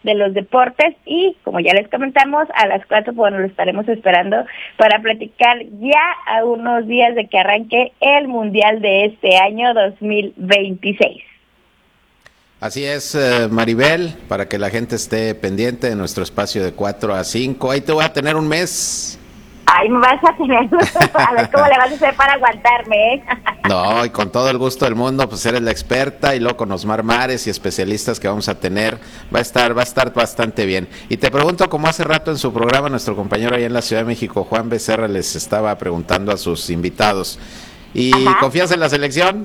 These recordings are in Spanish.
de los deportes, y como ya les comentamos, a las 4, bueno, lo estaremos esperando para platicar ya a unos días de que arranque el Mundial de este año 2026. Así es, Maribel, para que la gente esté pendiente de nuestro espacio de 4 a 5. Ahí te voy a tener un mes. Ahí me vas a tener, a ver cómo le vas a hacer para aguantarme, ¿eh? No, y con todo el gusto del mundo, pues eres la experta, y luego con Osmar Mares y especialistas que vamos a tener, va a estar bastante bien. Y te pregunto, como hace rato en su programa, nuestro compañero allá en la Ciudad de México, Juan Becerra, les estaba preguntando a sus invitados, ¿y confías en la selección?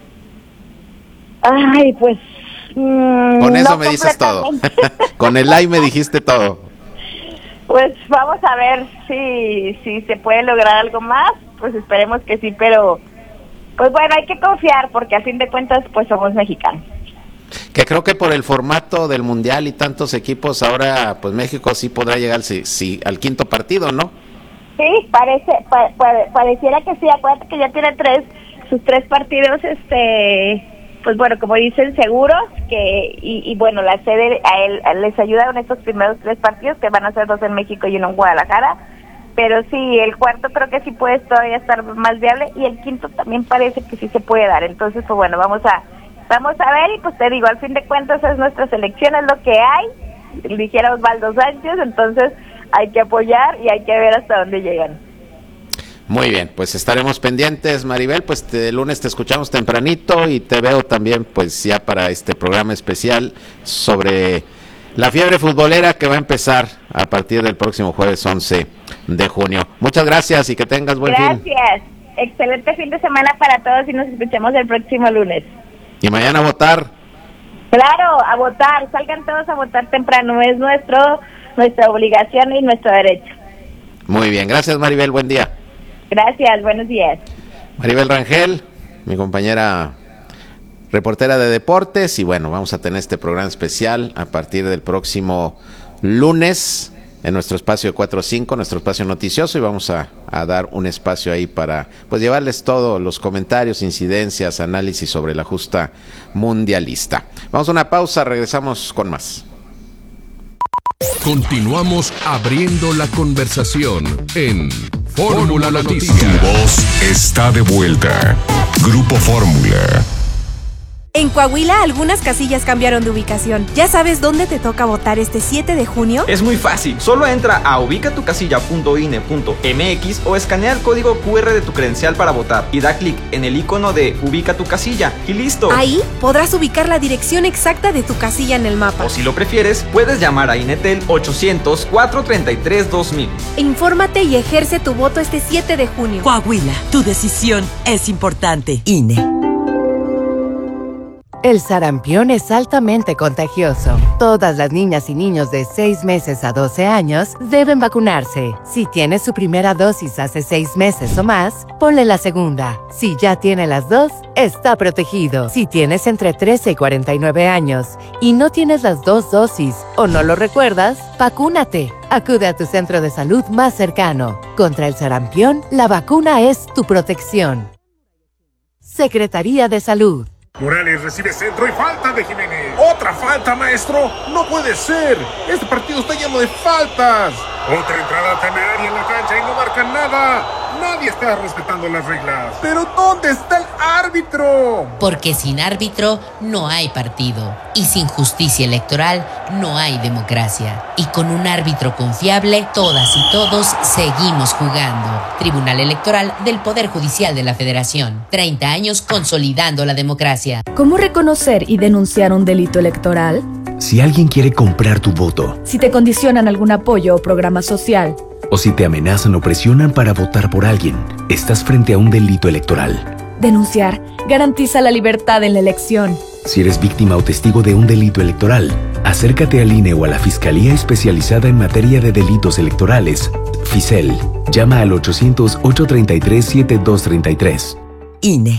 Ay, pues... con eso no me dices todo. Con el ay me dijiste todo. Pues vamos a ver si se puede lograr algo más, pues esperemos que sí, pero pues bueno, hay que confiar porque a fin de cuentas pues somos mexicanos. Que creo que por el formato del Mundial y tantos equipos, ahora pues México sí podrá llegar sí, al quinto partido, ¿no? Sí, pareciera que sí. Acuérdate que ya tiene sus 3 partidos, pues bueno, como dicen, seguros, que y bueno, la sede a él les ayudaron estos primeros 3 partidos, que van a ser 2 en México y 1 en Guadalajara, pero sí, el cuarto creo que sí puede todavía estar más viable, y el quinto también parece que sí se puede dar. Entonces, pues bueno, vamos a ver, y pues te digo, al fin de cuentas es nuestra selección, es lo que hay, dijera Osvaldo Sánchez, entonces hay que apoyar y hay que ver hasta dónde llegan. Muy bien, pues estaremos pendientes, Maribel, pues el lunes te escuchamos tempranito y te veo también pues ya para este programa especial sobre la fiebre futbolera que va a empezar a partir del próximo jueves 11 de junio. Muchas gracias y que tengas buen fin. Gracias, excelente fin de semana para todos y nos escuchamos el próximo lunes. Y mañana a votar. Claro, a votar, salgan todos a votar temprano, es nuestra obligación y nuestro derecho. Muy bien, gracias Maribel, buen día. Gracias, buenos días. Maribel Rangel, mi compañera reportera de deportes, y bueno, vamos a tener este programa especial a partir del próximo lunes en nuestro espacio de 4 a 5, nuestro espacio noticioso, y vamos a dar un espacio ahí para pues llevarles todos los comentarios, incidencias, análisis sobre la justa mundialista. Vamos a una pausa, regresamos con más. Continuamos abriendo la conversación en Fórmula Noticias. Tu voz está de vuelta. Grupo Fórmula. En Coahuila, algunas casillas cambiaron de ubicación. ¿Ya sabes dónde te toca votar este 7 de junio? Es muy fácil. Solo entra a ubicatucasilla.ine.mx o escanea el código QR de tu credencial para votar y da clic en el icono de Ubica tu casilla y listo. Ahí podrás ubicar la dirección exacta de tu casilla en el mapa. O si lo prefieres, puedes llamar a Inetel 800-433-2000. Infórmate y ejerce tu voto este 7 de junio. Coahuila, tu decisión es importante. INE. El sarampión es altamente contagioso. Todas las niñas y niños de 6 meses a 12 años deben vacunarse. Si tiene su primera dosis hace 6 meses o más, ponle la segunda. Si ya tiene las 2, está protegido. Si tienes entre 13 y 49 años y no tienes las 2 dosis o no lo recuerdas, vacúnate. Acude a tu centro de salud más cercano. Contra el sarampión, la vacuna es tu protección. Secretaría de Salud. Morales recibe centro y falta de Jiménez. ¡Otra falta, maestro! ¡No puede ser! ¡Este partido está lleno de faltas! Otra entrada temeraria en la cancha y no marcan nada. Nadie está respetando las reglas. ¿Pero dónde está el árbitro? Porque sin árbitro no hay partido. Y sin justicia electoral no hay democracia. Y con un árbitro confiable, todas y todos seguimos jugando. Tribunal Electoral del Poder Judicial de la Federación. 30 años consolidando la democracia. ¿Cómo reconocer y denunciar un delito electoral? Si alguien quiere comprar tu voto. Si te condicionan algún apoyo o programa social. O si te amenazan o presionan para votar por alguien, estás frente a un delito electoral. Denunciar garantiza la libertad en la elección. Si eres víctima o testigo de un delito electoral, acércate al INE o a la Fiscalía Especializada en Materia de Delitos Electorales, FICEL. Llama al 800-833-7233. INE.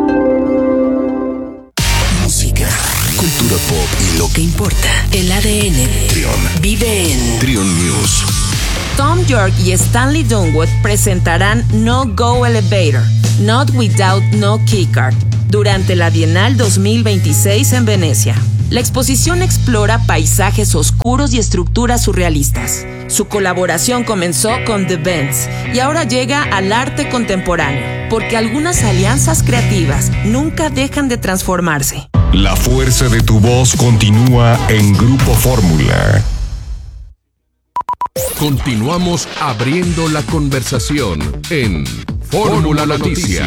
Música, cultura pop y lo que importa. El ADN de Trión. Vive en Trión News. Tom York y Stanley Dunwood presentarán No Go Elevator, Not Without No Keycard, durante la Bienal 2026 en Venecia. La exposición explora paisajes oscuros y estructuras surrealistas. Su colaboración comenzó con The Bends y ahora llega al arte contemporáneo, porque algunas alianzas creativas nunca dejan de transformarse. La fuerza de tu voz continúa en Grupo Fórmula. Continuamos abriendo la conversación en Fórmula Noticias.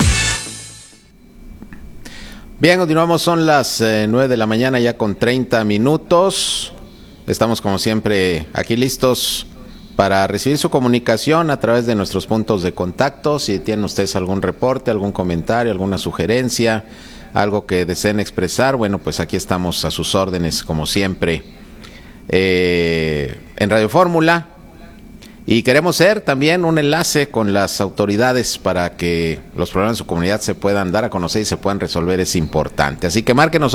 Bien, continuamos, son las 9 de la mañana ya con 30 minutos. Estamos como siempre aquí listos para recibir su comunicación a través de nuestros puntos de contacto. Si tienen ustedes algún reporte, algún comentario, alguna sugerencia, algo que deseen expresar, bueno, pues aquí estamos a sus órdenes como siempre en Radio Fórmula. Y queremos ser también un enlace con las autoridades para que los problemas de su comunidad se puedan dar a conocer y se puedan resolver, es importante. Así que márquenos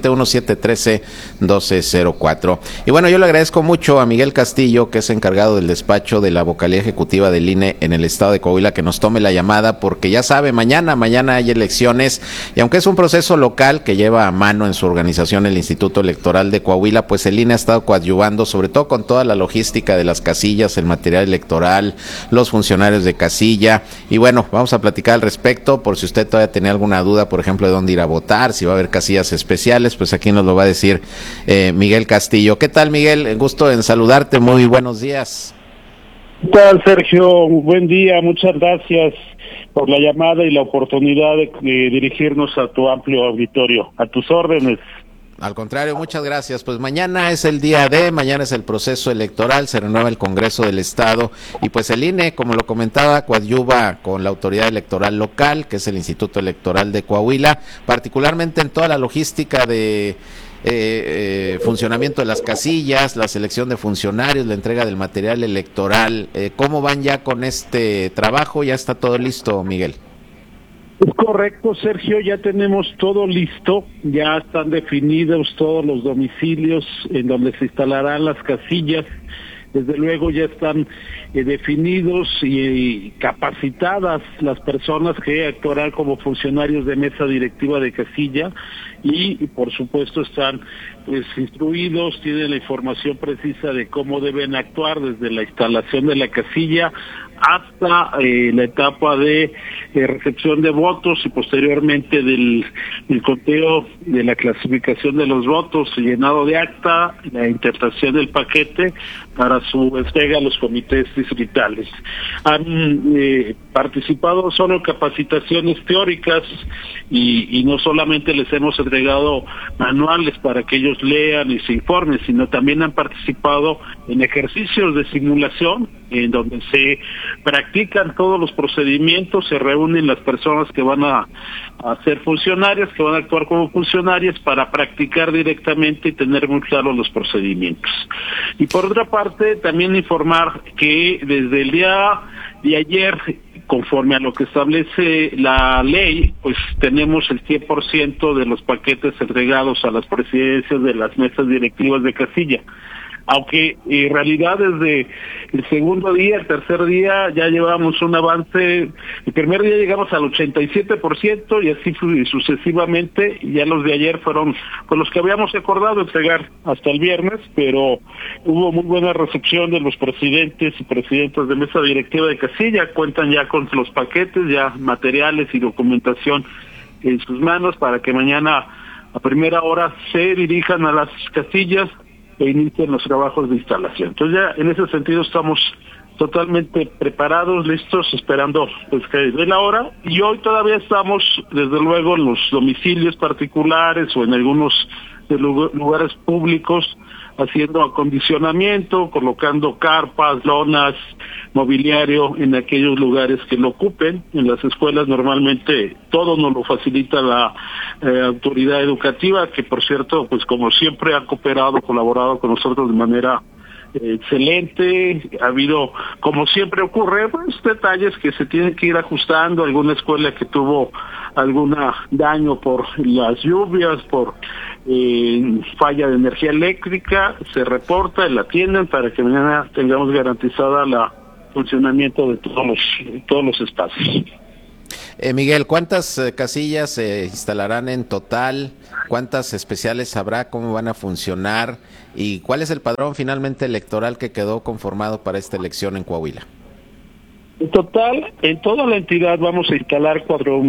871-713-1204. Y bueno, yo le agradezco mucho a Miguel Castillo, que es encargado del despacho de la vocalía ejecutiva del INE en el estado de Coahuila, que nos tome la llamada, porque ya sabe, mañana hay elecciones, y aunque es un proceso local que lleva a mano en su organización el Instituto Electoral de Coahuila, pues el INE ha estado coadyuvando, sobre todo con toda la logística de las casillas, el material electoral, los funcionarios de casilla, y bueno, vamos a platicar al respecto. Por si usted todavía tenía alguna duda, por ejemplo, de dónde ir a votar, si va a haber casillas especiales, pues aquí nos lo va a decir Miguel Castillo. ¿Qué tal, Miguel? Gusto en saludarte, muy buenos días. ¿Qué tal, Sergio? Buen día, muchas gracias por la llamada y la oportunidad de dirigirnos a tu amplio auditorio. A tus órdenes. Al contrario, muchas gracias. Pues mañana es el mañana es el proceso electoral, se renueva el Congreso del Estado y pues el INE, como lo comentaba, coadyuva con la autoridad electoral local, que es el Instituto Electoral de Coahuila, particularmente en toda la logística de funcionamiento de las casillas, la selección de funcionarios, la entrega del material electoral. ¿Cómo van ya con este trabajo? ¿Ya está todo listo, Miguel? Es correcto, Sergio, ya tenemos todo listo, ya están definidos todos los domicilios en donde se instalarán las casillas. Desde luego ya están definidos y capacitadas las personas que actuarán como funcionarios de mesa directiva de casilla y por supuesto están pues instruidos, tienen la información precisa de cómo deben actuar desde la instalación de la casilla hasta la etapa de recepción de votos y posteriormente del conteo de la clasificación de los votos, llenado de acta, la interpretación del paquete para su entrega a los comités distritales. Han participado solo en capacitaciones teóricas y no solamente les hemos entregado manuales para que ellos lean y se informen, sino también han participado en ejercicios de simulación en donde se practican todos los procedimientos, se reúnen las personas que van a ser funcionarias, que van a actuar como funcionarias para practicar directamente y tener muy claros los procedimientos. Y por otra parte, también informar que desde el día de ayer, conforme a lo que establece la ley, pues tenemos el 100% de los paquetes entregados a las presidencias de las mesas directivas de casilla. Aunque en realidad desde el segundo día, el tercer día, ya llevamos un avance. El primer día llegamos al 87% y así sucesivamente, y ya los de ayer fueron con los que habíamos acordado entregar hasta el viernes, pero hubo muy buena recepción de los presidentes y presidentas de mesa directiva de casilla, cuentan ya con los paquetes, ya materiales y documentación en sus manos para que mañana a primera hora se dirijan a las casillas e inician los trabajos de instalación. Entonces ya en ese sentido estamos totalmente preparados, listos, esperando pues que dé la hora, y hoy todavía estamos desde luego en los domicilios particulares o en algunos lugares públicos haciendo acondicionamiento, colocando carpas, lonas, mobiliario en aquellos lugares que lo ocupen. En las escuelas normalmente todo nos lo facilita la autoridad educativa, que por cierto, pues como siempre ha colaborado con nosotros de manera excelente. Ha habido, como siempre ocurre, pues detalles que se tienen que ir ajustando. Alguna escuela que tuvo algún daño por las lluvias, por falla de energía eléctrica, se reporta y la atienden para que mañana tengamos garantizada el funcionamiento de todos los espacios. Miguel, ¿cuántas casillas se instalarán en total? ¿Cuántas especiales habrá? ¿Cómo van a funcionar? ¿Y cuál es el padrón finalmente electoral que quedó conformado para esta elección en Coahuila? En total, en toda la entidad vamos a instalar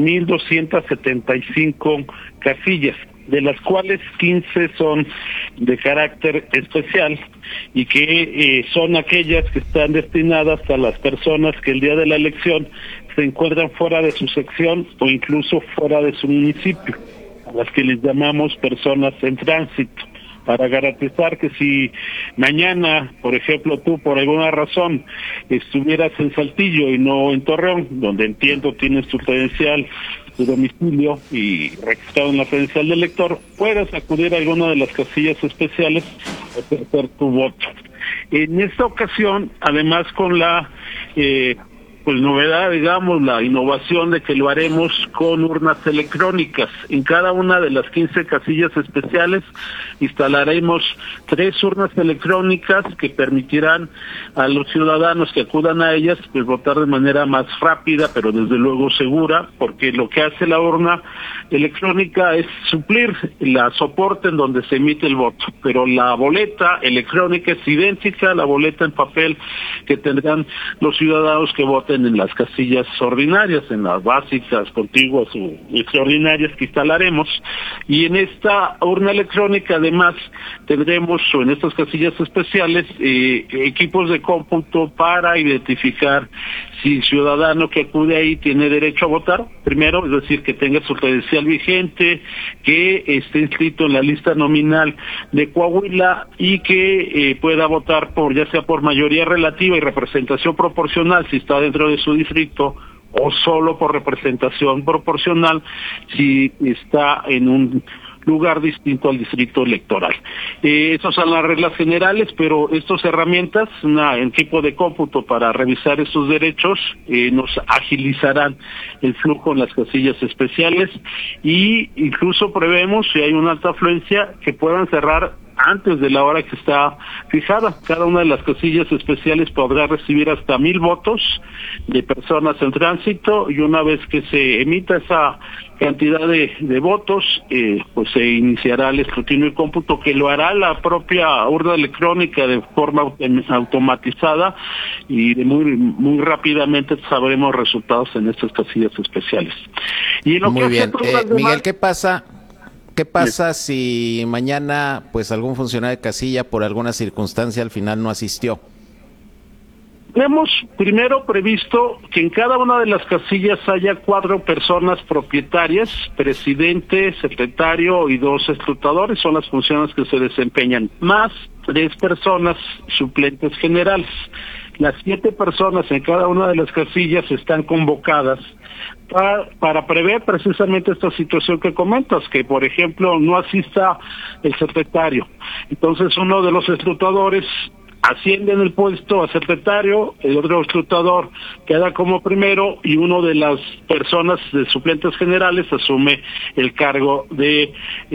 4,275 casillas, de las cuales 15 son de carácter especial y que son aquellas que están destinadas a las personas que el día de la elección se encuentran fuera de su sección o incluso fuera de su municipio, a las que les llamamos personas en tránsito, para garantizar que si mañana, por ejemplo, tú por alguna razón estuvieras en Saltillo y no en Torreón, donde entiendo tienes tu credencial, tu domicilio y registrado en la credencial del elector, puedas acudir a alguna de las casillas especiales a ejercer tu voto. En esta ocasión, además con la novedad, digamos, la innovación de que lo haremos con urnas electrónicas. En cada una de las 15 casillas especiales instalaremos 3 urnas electrónicas que permitirán a los ciudadanos que acudan a ellas pues votar de manera más rápida, pero desde luego segura, porque lo que hace la urna electrónica es suplir la soporte en donde se emite el voto, pero la boleta electrónica es idéntica a la boleta en papel que tendrán los ciudadanos que voten en las casillas ordinarias, en las básicas, contiguas o extraordinarias que instalaremos. Y en esta urna electrónica además tendremos, o en estas casillas especiales, equipos de cómputo para identificar si el ciudadano que acude ahí tiene derecho a votar, primero, es decir, que tenga su credencial vigente, que esté inscrito en la lista nominal de Coahuila y que pueda votar por, ya sea por mayoría relativa y representación proporcional si está dentro de su distrito, o solo por representación proporcional si está en un lugar distinto al distrito electoral. Esas son las reglas generales, pero estas herramientas, un equipo de cómputo para revisar estos derechos, nos agilizarán el flujo en las casillas especiales y incluso prevemos, si hay una alta afluencia, que puedan cerrar antes de la hora que está fijada. Cada una de las casillas especiales podrá recibir hasta 1,000 votos de personas en tránsito, y una vez que se emita esa cantidad de votos, pues se iniciará el escrutinio y cómputo, que lo hará la propia urna electrónica de forma automatizada, y muy rápidamente sabremos resultados en estas casillas especiales. Y en lo muy que bien, demás, Miguel, ¿qué pasa si mañana pues algún funcionario de casilla por alguna circunstancia al final no asistió? Hemos primero previsto que en cada una de las casillas haya 4 personas propietarias, presidente, secretario y 2 escrutadores, son las funciones que se desempeñan, más 3 personas suplentes generales. Las 7 personas en cada una de las casillas están convocadas para prever precisamente esta situación que comentas, que por ejemplo no asista el secretario. Entonces uno de los escrutadores asciende en el puesto a secretario, el otro escrutador queda como primero y uno de las personas de suplentes generales asume el cargo de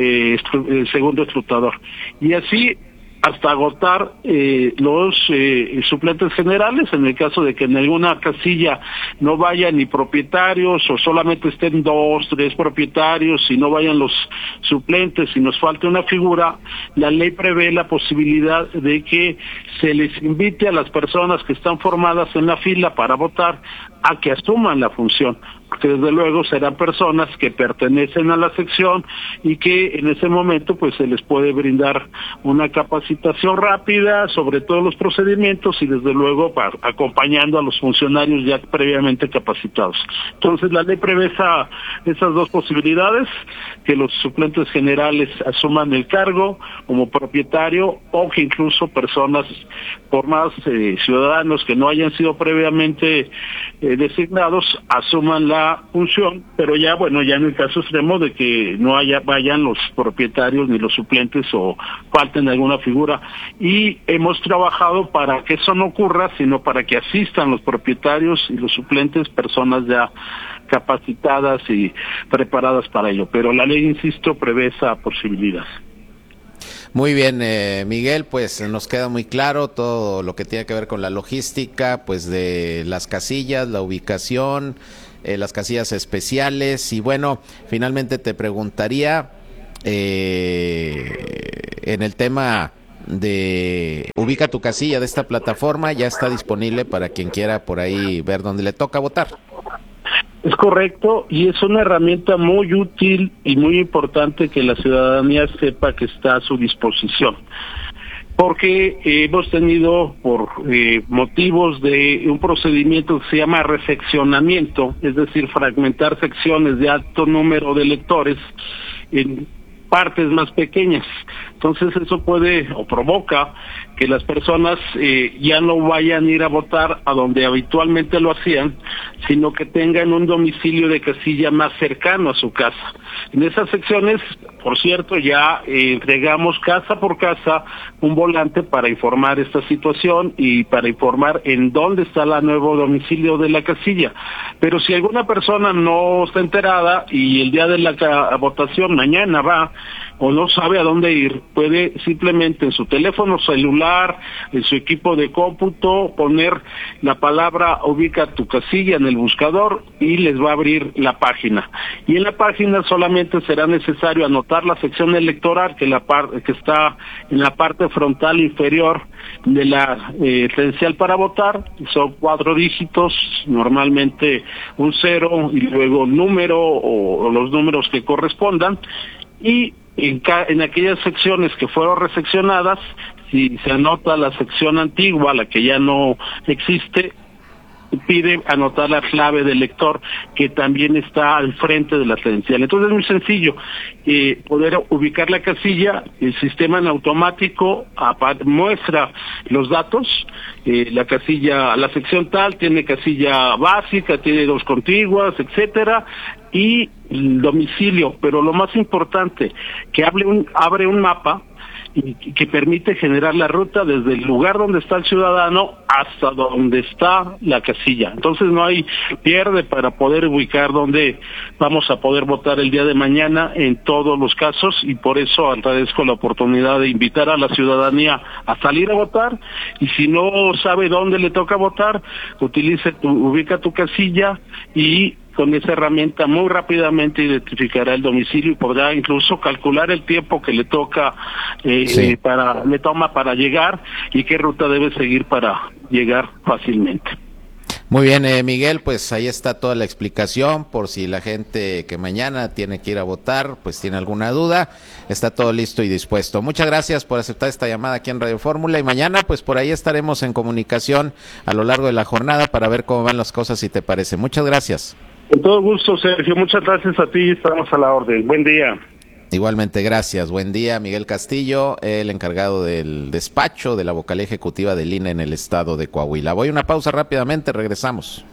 segundo escrutador. Y así hasta agotar los suplentes generales, en el caso de que en alguna casilla no vayan ni propietarios o solamente estén 2, 3 propietarios y no vayan los suplentes y nos falte una figura, la ley prevé la posibilidad de que se les invite a las personas que están formadas en la fila para votar a que asuman la función, porque desde luego serán personas que pertenecen a la sección y que en ese momento pues se les puede brindar una capacitación rápida sobre todos los procedimientos y desde luego acompañando a los funcionarios ya previamente capacitados. Entonces la ley prevé esas 2 posibilidades, que los suplentes generales asuman el cargo como propietario o que incluso personas formadas, ciudadanos que no hayan sido previamente designados asuman la función, pero ya en el caso extremo de que no vayan los propietarios ni los suplentes o falten alguna figura, y hemos trabajado para que eso no ocurra, sino para que asistan los propietarios y los suplentes, personas ya capacitadas y preparadas para ello, pero la ley, insisto, prevé esa posibilidad. Muy bien, Miguel, pues nos queda muy claro todo lo que tiene que ver con la logística, pues de las casillas, la ubicación, las casillas especiales. Y bueno, finalmente te preguntaría en el tema de Ubica tu casilla de esta plataforma, ya está disponible para quien quiera por ahí ver dónde le toca votar. Es correcto, y es una herramienta muy útil y muy importante que la ciudadanía sepa que está a su disposición, porque hemos tenido por motivos de un procedimiento que se llama reseccionamiento, es decir, fragmentar secciones de alto número de electores en partes más pequeñas. Entonces eso puede o provoca que las personas ya no vayan a ir a votar a donde habitualmente lo hacían, sino que tengan un domicilio de casilla más cercano a su casa. En esas secciones, por cierto, ya entregamos casa por casa un volante para informar esta situación y para informar en dónde está el nuevo domicilio de la casilla. Pero si alguna persona no está enterada y el día de la votación mañana va o no sabe a dónde ir, puede simplemente en su teléfono celular, en su equipo de cómputo, poner la palabra Ubica tu casilla en el buscador y les va a abrir la página. Y en la página solamente será necesario anotar la sección electoral que está en la parte frontal inferior de la credencial para votar. Son 4 dígitos, normalmente un 0 y luego un número o los números que correspondan. Y en aquellas secciones que fueron reseccionadas, si se anota la sección antigua, la que ya no existe, pide anotar la clave del lector que también está al frente de la credencial. Entonces es muy sencillo poder ubicar la casilla. El sistema en automático muestra los datos. La sección tal tiene casilla básica, tiene 2 contiguas, etcétera, y el domicilio, pero lo más importante, que abre un mapa y que permite generar la ruta desde el lugar donde está el ciudadano hasta donde está la casilla. Entonces no hay pierde para poder ubicar dónde vamos a poder votar el día de mañana en todos los casos, y por eso agradezco la oportunidad de invitar a la ciudadanía a salir a votar, y si no sabe dónde le toca votar, ubica tu casilla, y con esa herramienta muy rápidamente identificará el domicilio y podrá incluso calcular el tiempo que le toma para llegar y qué ruta debe seguir para llegar fácilmente. Muy bien, Miguel, pues ahí está toda la explicación por si la gente que mañana tiene que ir a votar pues tiene alguna duda. Está todo listo y dispuesto. Muchas gracias por aceptar esta llamada aquí en Radio Fórmula, y mañana pues por ahí estaremos en comunicación a lo largo de la jornada para ver cómo van las cosas, si te parece. Muchas gracias. Con todo gusto, Sergio. Muchas gracias a ti. Estamos a la orden. Buen día. Igualmente, gracias. Buen día, Miguel Castillo, el encargado del despacho de la vocalía ejecutiva del INE en el estado de Coahuila. Voy a una pausa rápidamente, regresamos.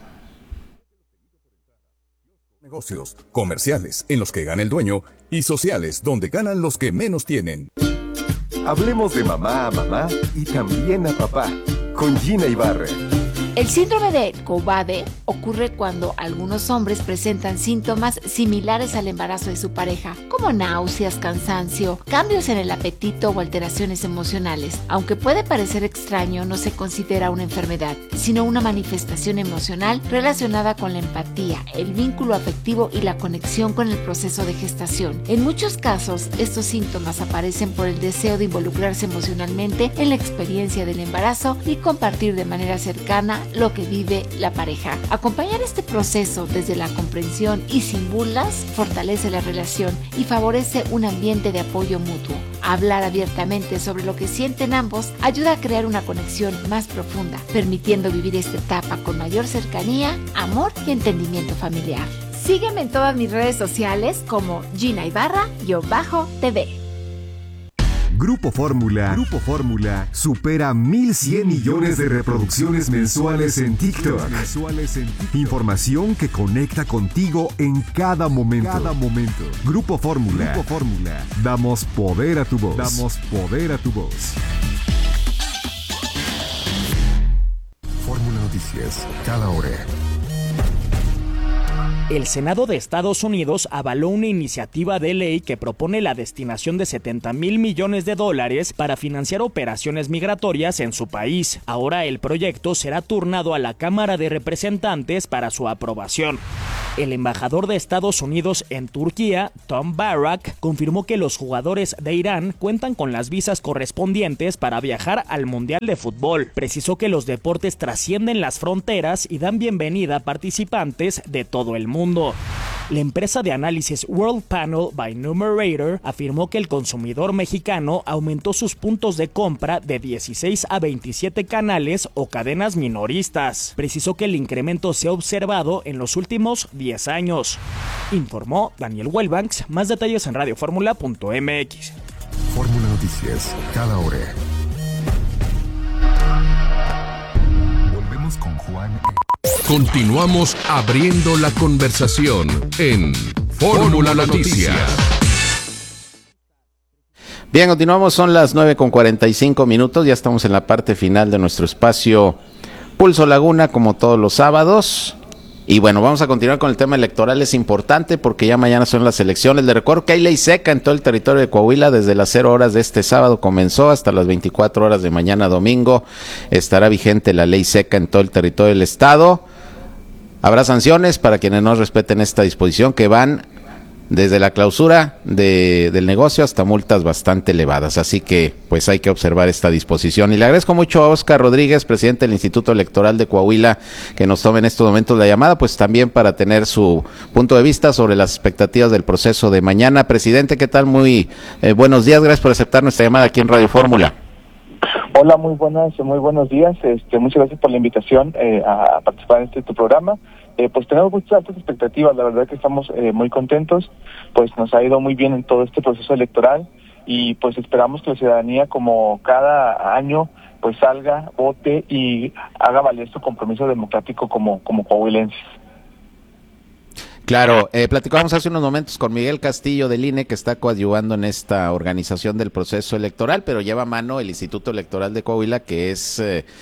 Negocios, comerciales, en los que gana el dueño, y sociales, donde ganan los que menos tienen. Hablemos de mamá a mamá y también a papá, con Gina Ibarra. El síndrome de Combade ocurre cuando algunos hombres presentan síntomas similares al embarazo de su pareja, como náuseas, cansancio, cambios en el apetito o alteraciones emocionales. Aunque puede parecer extraño, no se considera una enfermedad, sino una manifestación emocional relacionada con la empatía, el vínculo afectivo y la conexión con el proceso de gestación. En muchos casos, estos síntomas aparecen por el deseo de involucrarse emocionalmente en la experiencia del embarazo y compartir de manera cercana lo que vive la pareja. Acompañar este proceso desde la comprensión y sin burlas fortalece la relación y favorece un ambiente de apoyo mutuo. Hablar abiertamente sobre lo que sienten ambos ayuda a crear una conexión más profunda, permitiendo vivir esta etapa con mayor cercanía, amor y entendimiento familiar. Sígueme en todas mis redes sociales como Gina Ibarra-TV. Grupo Fórmula supera 1,100 millones de reproducciones mensuales en TikTok. Información que conecta contigo en cada momento. Grupo Fórmula. Damos poder a tu voz. Fórmula Noticias, cada hora. El Senado de Estados Unidos avaló una iniciativa de ley que propone la destinación de $70,000 millones para financiar operaciones migratorias en su país. Ahora el proyecto será turnado a la Cámara de Representantes para su aprobación. El embajador de Estados Unidos en Turquía, Tom Barrack, confirmó que los jugadores de Irán cuentan con las visas correspondientes para viajar al Mundial de Fútbol. Precisó que los deportes trascienden las fronteras y dan bienvenida a participantes de todo el mundo. La empresa de análisis World Panel by Numerator afirmó que el consumidor mexicano aumentó sus puntos de compra de 16 a 27 canales o cadenas minoristas. Precisó que el incremento se ha observado en los últimos 10 años. Informó Daniel Wellbanks. Más detalles en radioformula.mx. Fórmula Noticias, cada hora. Volvemos con Juan. Continuamos abriendo la conversación en Fórmula Noticias. Bien, continuamos, son las 9:45, ya estamos en la parte final de nuestro espacio Pulso Laguna, como todos los sábados. Y bueno, vamos a continuar con el tema electoral. Es importante porque ya mañana son las elecciones. Les recuerdo que hay ley seca en todo el territorio de Coahuila. Desde las 0 horas de este sábado comenzó hasta las 24 horas de mañana domingo. Estará vigente la ley seca en todo el territorio del estado. Habrá sanciones para quienes no respeten esta disposición, que van desde la clausura del negocio hasta multas bastante elevadas. Así que pues hay que observar esta disposición. Y le agradezco mucho a Óscar Rodríguez, presidente del Instituto Electoral de Coahuila, que nos tome en estos momentos la llamada, pues también para tener su punto de vista sobre las expectativas del proceso de mañana. Presidente, ¿qué tal? Muy buenos días, gracias por aceptar nuestra llamada aquí en Radio Fórmula. Hola, muy buenos días. Muchas gracias por la invitación a participar en tu programa. Pues tenemos muchas altas expectativas, la verdad que estamos muy contentos, pues nos ha ido muy bien en todo este proceso electoral y pues esperamos que la ciudadanía, como cada año, pues salga, vote y haga valer su compromiso democrático como coahuilenses. Claro, platicábamos hace unos momentos con Miguel Castillo del INE, que está coadyuvando en esta organización del proceso electoral, pero lleva a mano el Instituto Electoral de Coahuila, que es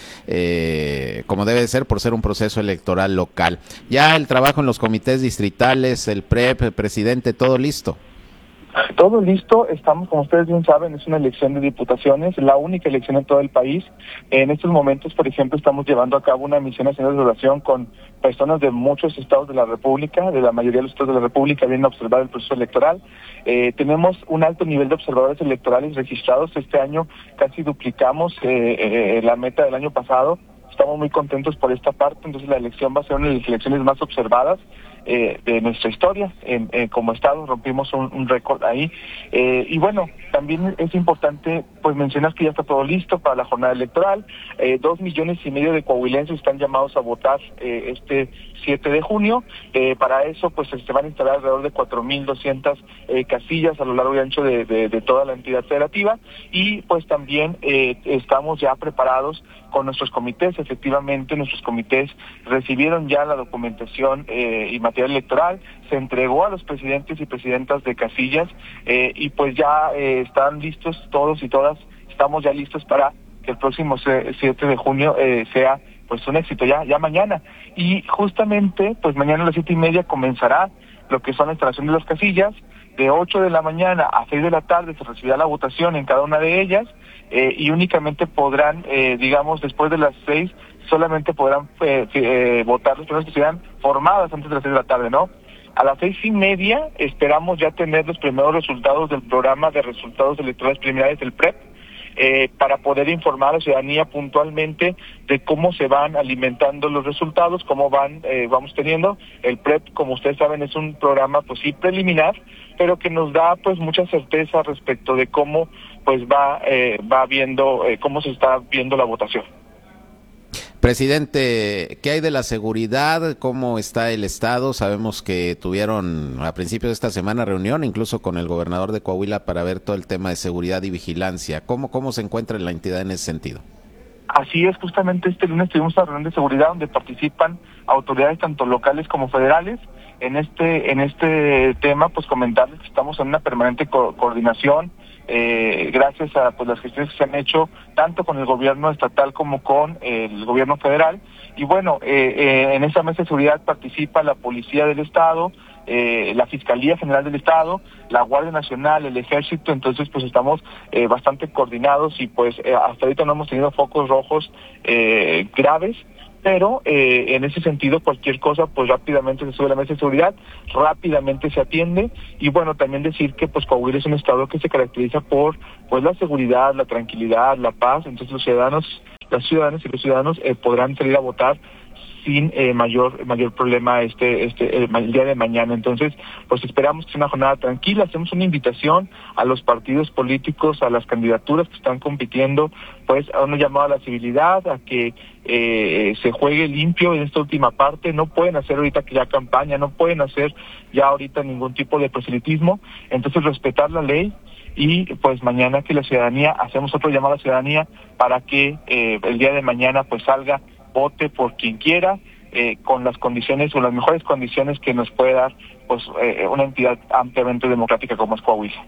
como debe de ser por ser un proceso electoral local. Ya el trabajo en los comités distritales, el PREP, el presidente, ¿todo listo? Todo listo, estamos, como ustedes bien saben, es una elección de diputaciones, la única elección en todo el país. En estos momentos, por ejemplo, estamos llevando a cabo una misión nacional de oración con personas de muchos estados de la República, de la mayoría de los estados de la República, vienen a observar el proceso electoral. Tenemos un alto nivel de observadores electorales registrados. Este año casi duplicamos la meta del año pasado. Estamos muy contentos por esta parte, entonces la elección va a ser una de las elecciones más observadas de nuestra historia. Como estado rompimos un récord ahí. Y bueno, también es importante pues mencionar que ya está todo listo para la jornada electoral. 2,5 millones de coahuilenses están llamados a votar este 7 de junio. Para eso pues se van a instalar alrededor de 4,200 casillas a lo largo y ancho de toda la entidad federativa. Y pues también estamos ya preparados con nuestros comités. Efectivamente, nuestros comités recibieron ya la documentación y material electoral, se entregó a los presidentes y presidentas de casillas y pues ya están listos todos y todas, estamos ya listos para que el próximo 7 de junio sea pues un éxito ya mañana. Y justamente pues mañana a las 7:30 comenzará lo que son la instalación de las casillas. De 8 de la mañana a 6 de la tarde se recibirá la votación en cada una de ellas y únicamente podrán, después de las 6, solamente podrán votar los personas que sean formadas antes de las 6 de la tarde, ¿no? A las 6:30 esperamos ya tener los primeros resultados del programa de resultados electorales preliminares del PREP, para poder informar a la ciudadanía puntualmente de cómo se van alimentando los resultados, cómo vamos teniendo. El PREP, como ustedes saben, es un programa pues sí preliminar, pero que nos da pues mucha certeza respecto de cómo pues va viendo, cómo se está viendo la votación. Presidente, ¿qué hay de la seguridad? ¿Cómo está el estado? Sabemos que tuvieron a principios de esta semana reunión, incluso con el gobernador de Coahuila, para ver todo el tema de seguridad y vigilancia. ¿Cómo se encuentra la entidad en ese sentido? Así es, justamente este lunes tuvimos una reunión de seguridad donde participan autoridades tanto locales como federales. En este tema, pues comentarles que estamos en una permanente coordinación, gracias a pues las gestiones que se han hecho tanto con el gobierno estatal como con el gobierno federal. Y bueno, en esa mesa de seguridad participa la Policía del Estado, la Fiscalía General del Estado, la Guardia Nacional, el Ejército. Entonces pues estamos bastante coordinados y pues hasta ahorita no hemos tenido focos rojos graves, pero en ese sentido cualquier cosa pues rápidamente se sube a la mesa de seguridad, rápidamente se atiende. Y bueno, también decir que pues Coahuila es un estado que se caracteriza por pues la seguridad, la tranquilidad, la paz. Entonces los ciudadanos, las ciudadanas y los ciudadanos podrán salir a votar sin mayor problema el día de mañana. Entonces, pues esperamos que sea una jornada tranquila. Hacemos una invitación a los partidos políticos, a las candidaturas que están compitiendo, pues a un llamado a la civilidad, a que se juegue limpio en esta última parte. No pueden hacer ahorita que ya campaña, no pueden hacer ya ahorita ningún tipo de proselitismo. Entonces, respetar la ley. Y pues mañana que la ciudadanía, hacemos otro llamado a la ciudadanía para que el día de mañana pues salga, vote por quien quiera, con las condiciones o las mejores condiciones que nos puede dar pues una entidad ampliamente democrática como es Coahuila.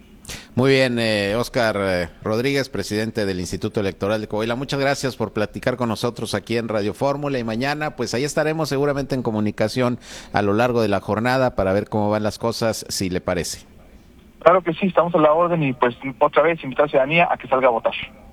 Muy bien, Óscar Rodríguez, presidente del Instituto Electoral de Coahuila. Muchas gracias por platicar con nosotros aquí en Radio Fórmula, y mañana pues ahí estaremos seguramente en comunicación a lo largo de la jornada para ver cómo van las cosas, si le parece. Claro que sí, estamos a la orden y pues otra vez invitar a la ciudadanía a que salga a votar.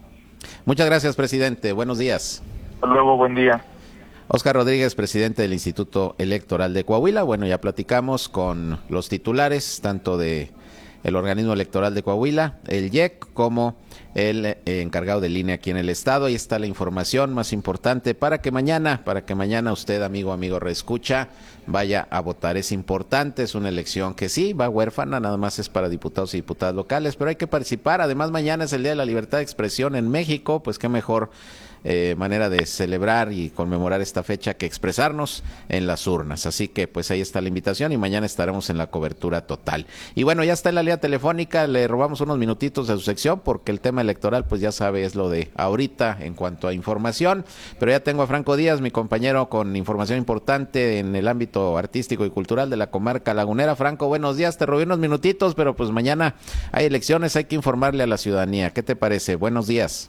Muchas gracias, presidente. Buenos días. Hasta luego, buen día. Óscar Rodríguez, presidente del Instituto Electoral de Coahuila. Bueno, ya platicamos con los titulares, tanto de el organismo electoral de Coahuila, el IEC, como el encargado de línea aquí en el estado. Ahí está la información más importante para que mañana usted, amigo reescucha, vaya a votar. Es importante, es una elección que sí, va huérfana, nada más es para diputados y diputadas locales, pero hay que participar. Además, mañana es el Día de la Libertad de Expresión en México, pues qué mejor manera de celebrar y conmemorar esta fecha que expresarnos en las urnas. Así que pues ahí está la invitación y mañana estaremos en la cobertura total. Y bueno, ya está en la línea telefónica, le robamos unos minutitos de su sección porque el tema electoral pues ya sabe es lo de ahorita en cuanto a información, pero ya tengo a Franco Díaz, mi compañero, con información importante en el ámbito artístico y cultural de la comarca lagunera. Franco, buenos días, te robé unos minutitos, pero pues mañana hay elecciones, hay que informarle a la ciudadanía. ¿Qué te parece? Buenos días.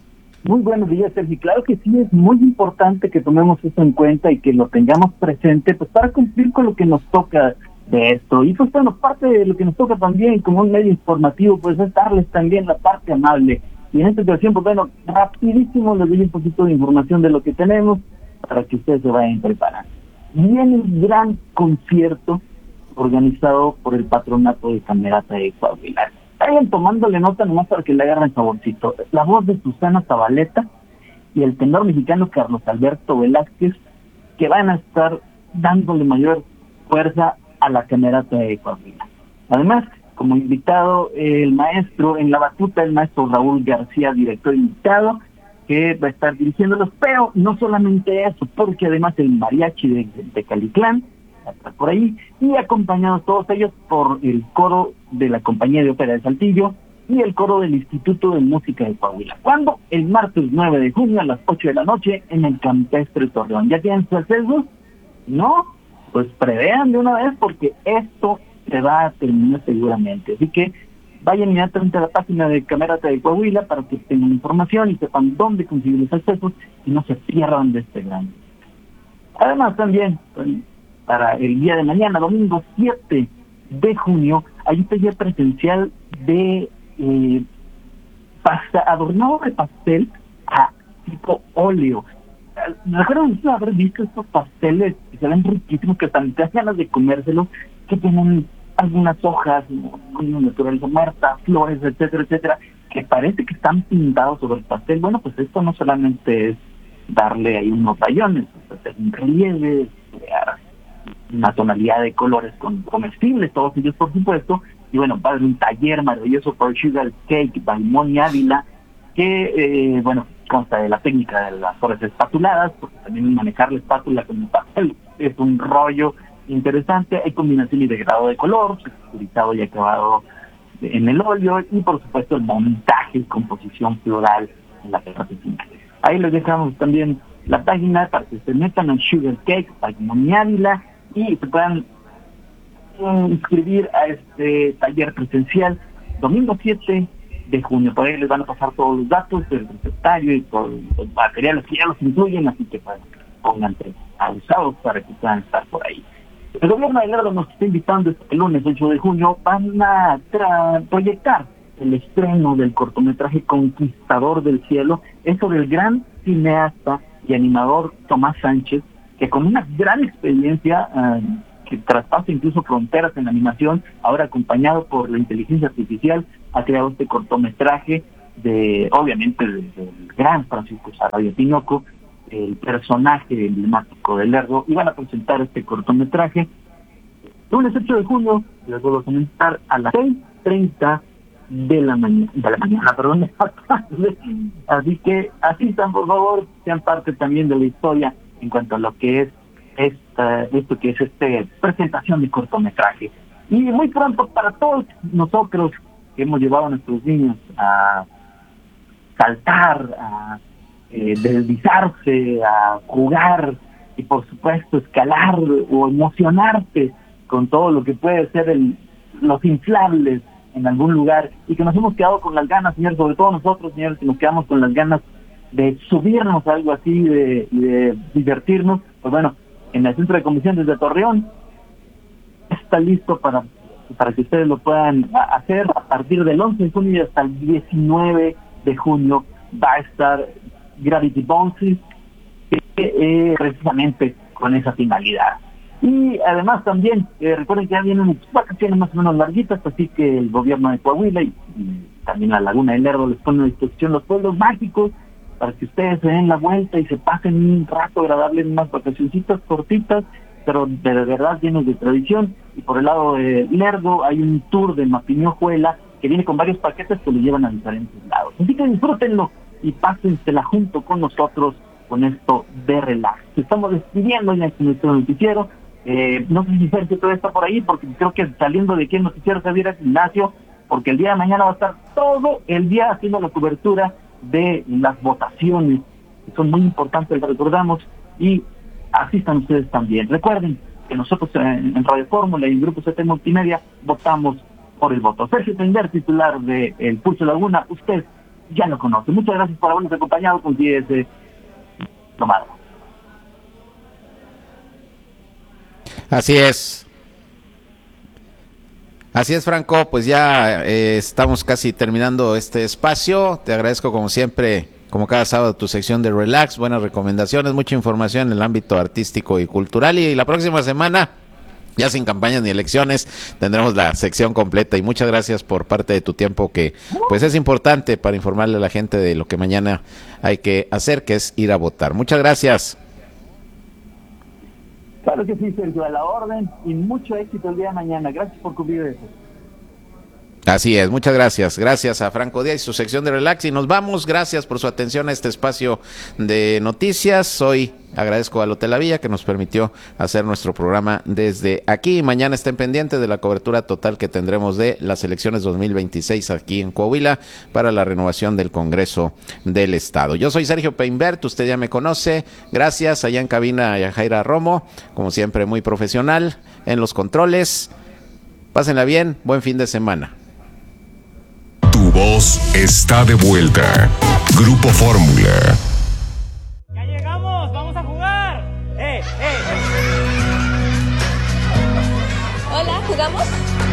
Muy buenos días, Sergio. Claro que sí, es muy importante que tomemos eso en cuenta y que lo tengamos presente, pues para cumplir con lo que nos toca de esto. Y pues bueno, parte de lo que nos toca también como un medio informativo, pues es darles también la parte amable. Y en esta ocasión, pues bueno, rapidísimo les doy un poquito de información de lo que tenemos para que ustedes se vayan preparando. Viene un gran concierto organizado por el Patronato de Camerata de Coahuila. Vayan tomándole nota nomás para que le agarren saborcito. La voz de Susana Zabaleta y el tenor mexicano Carlos Alberto Velázquez, que van a estar dándole mayor fuerza a la Camerata de Coahuila. Además, como invitado, el maestro en la batuta, el maestro Raúl García, director invitado, que va a estar dirigiéndolos, pero no solamente eso, porque además el mariachi de Caliclán está por ahí, y acompañados todos ellos por el coro de la Compañía de Ópera de Saltillo y el coro del Instituto de Música de Coahuila. ¿Cuándo? El martes 9 de junio a las 8 de la noche en el Campestre Torreón. ¿Ya tienen sus accesos? ¿No? Pues prevean de una vez porque esto se va a terminar seguramente. Así que vayan inmediatamente a la página de Camerata de Coahuila para que tengan información y sepan dónde conseguir los accesos y no se pierdan de este gran. Además también, para el día de mañana, domingo 7 de junio, hay un taller presencial de adornado de pastel a tipo óleo. Recuerdo haber visto estos pasteles que se ven riquísimos, que también te dan ganas de comérselos, que tienen algunas hojas, naturaleza muerta, flores, etcétera, etcétera, que parece que están pintados sobre el pastel. Bueno, pues esto no solamente es darle ahí unos rayones, hacer un relieve, crear una tonalidad de colores comestibles, todos ellos por supuesto, y bueno, va a haber un taller maravilloso por Sugar Cake by Moni Ávila, que bueno, consta de la técnica de las flores espatuladas, porque también manejar la espátula con el pastel es un rollo interesante. Hay combinación y de grado de color, texturizado y acabado en el óleo, y por supuesto el montaje y composición floral en la parte final. Ahí les dejamos también la página para que se metan en Sugar Cake by Moni Ávila y se puedan inscribir a este taller presencial domingo 7 de junio. Por ahí les van a pasar todos los datos del recetario y todos los materiales que ya los incluyen, así que pues, pónganse avisados para que puedan estar por ahí. El gobierno de Guerrero nos está invitando este lunes 8 de junio, van a proyectar el estreno del cortometraje Conquistador del Cielo, eso del gran cineasta y animador Tomás Sánchez, que con una gran experiencia que traspasa incluso fronteras en la animación, ahora acompañado por la inteligencia artificial, ha creado este cortometraje obviamente del gran Francisco Sarabia Tinoco, el personaje emblemático de Lerdo, y van a presentar este cortometraje lunes 8 de junio, les vuelvo a comentar, a las 6:30 de la mañana, así que asistan, por favor, sean parte también de la historia en cuanto a lo que es esto que es presentación de cortometraje. Y muy pronto, para todos nosotros que hemos llevado a nuestros niños a saltar, a deslizarse, a jugar y por supuesto escalar o emocionarte con todo lo que puede ser los inflables en algún lugar, y que nos hemos quedado con las ganas, señores, sobre todo nosotros, señores, que nos quedamos con las ganas de subirnos a algo así, de divertirnos. Pues bueno, en el Centro de Convenciones de Torreón está listo para que ustedes lo puedan hacer. A partir del 11 de junio y hasta el 19 de junio va a estar Gravity Bounces, precisamente con esa finalidad. Y además también, recuerden que ya vienen vacaciones más o menos larguitas, así que el gobierno de Coahuila y también la Laguna del Lerdo les pone a disposición los pueblos mágicos para que ustedes se den la vuelta y se pasen un rato agradable en unas vacacioncitas cortitas, pero de verdad llenos de tradición. Y por el lado de Lerdo hay un tour de Mapiniojuela que viene con varios paquetes que lo llevan a diferentes lados. Así que disfrútenlo y pásensela junto con nosotros con esto de relax. Estamos despidiendo ya en nuestro noticiero. No sé si Sergio todavía está por ahí, porque creo que saliendo de aquí el noticiero se va a ir al gimnasio, porque el día de mañana va a estar todo el día haciendo la cobertura de las votaciones, que son muy importantes, les recordamos, y asistan ustedes también. Recuerden que nosotros en Radio Fórmula y en Grupo CT Multimedia votamos por el voto. Sergio Tender, titular de El Pulso Laguna, usted ya lo conoce. Muchas gracias por habernos acompañado con ese tomado. Así es, Franco, pues ya estamos casi terminando este espacio. Te agradezco como siempre, como cada sábado, tu sección de Relax, buenas recomendaciones, mucha información en el ámbito artístico y cultural, y la próxima semana, ya sin campañas ni elecciones, tendremos la sección completa, y muchas gracias por parte de tu tiempo, que pues es importante para informarle a la gente de lo que mañana hay que hacer, que es ir a votar. Muchas gracias. Claro que sí, Sergio, a la orden, y mucho éxito el día de mañana. Gracias por cubrir eso. Así es, muchas gracias. Gracias a Franco Díaz y su sección de Relax, y nos vamos. Gracias por su atención a este espacio de noticias. Hoy agradezco al Hotel La Villa que nos permitió hacer nuestro programa desde aquí. Mañana estén pendientes de la cobertura total que tendremos de las elecciones 2026 aquí en Coahuila para la renovación del Congreso del Estado. Yo soy Sergio Peinbert, usted ya me conoce. Gracias allá en cabina a Yajaira Romo, como siempre muy profesional en los controles. Pásenla bien, buen fin de semana. Tu voz está de vuelta. Grupo Fórmula. ¡Ya llegamos! ¡Vamos a jugar! Hola, ¿jugamos?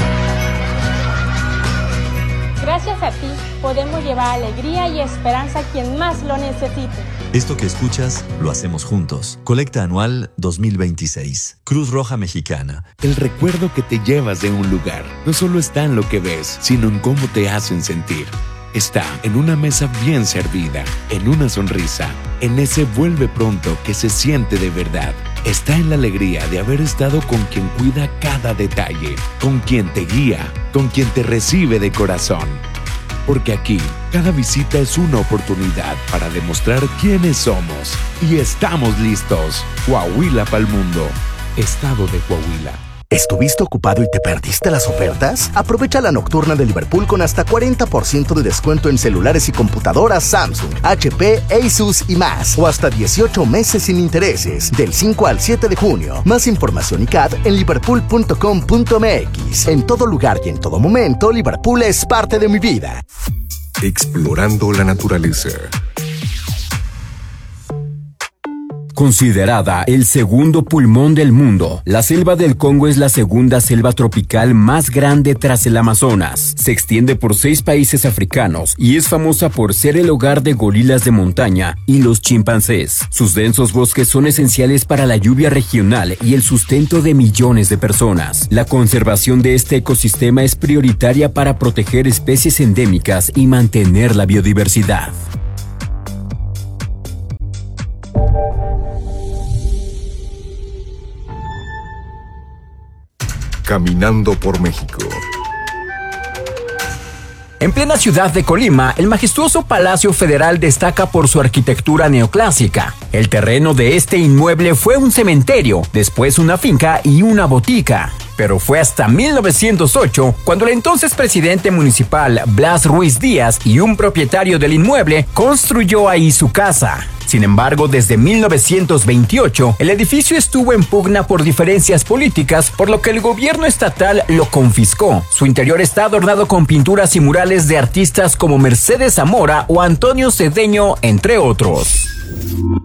Gracias a ti, podemos llevar alegría y esperanza a quien más lo necesite. Esto que escuchas, lo hacemos juntos. Colecta anual 2026. Cruz Roja Mexicana. El recuerdo que te llevas de un lugar no solo está en lo que ves, sino en cómo te hacen sentir. Está en una mesa bien servida, en una sonrisa, en ese vuelve pronto que se siente de verdad. Está en la alegría de haber estado con quien cuida cada detalle, con quien te guía, con quien te recibe de corazón. Porque aquí, cada visita es una oportunidad para demostrar quiénes somos. Y estamos listos. Coahuila pa'l mundo. Estado de Coahuila. ¿Estuviste ocupado y te perdiste las ofertas? Aprovecha la nocturna de Liverpool con hasta 40% de descuento en celulares y computadoras Samsung, HP, Asus y más. O hasta 18 meses sin intereses, del 5 al 7 de junio. Más información y CAD en liverpool.com.mx. En todo lugar y en todo momento, Liverpool es parte de mi vida. Explorando la naturaleza. Considerada el segundo pulmón del mundo, la selva del Congo es la segunda selva tropical más grande tras el Amazonas. Se extiende por 6 países africanos y es famosa por ser el hogar de gorilas de montaña y los chimpancés. Sus densos bosques son esenciales para la lluvia regional y el sustento de millones de personas. La conservación de este ecosistema es prioritaria para proteger especies endémicas y mantener la biodiversidad. Caminando por México. En plena ciudad de Colima, el majestuoso Palacio Federal destaca por su arquitectura neoclásica. El terreno de este inmueble fue un cementerio, después una finca y una botica. Pero fue hasta 1908 cuando el entonces presidente municipal Blas Ruiz Díaz y un propietario del inmueble construyó ahí su casa. Sin embargo, desde 1928, el edificio estuvo en pugna por diferencias políticas, por lo que el gobierno estatal lo confiscó. Su interior está adornado con pinturas y murales de artistas como Mercedes Zamora o Antonio Cedeño, entre otros.